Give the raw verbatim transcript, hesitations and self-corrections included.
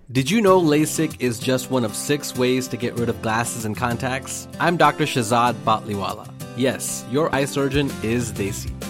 Did you know LASIK is just one of six ways to get rid of glasses and contacts? I'm Doctor Shahzad Batliwala. Yes, your eye surgeon is Desi.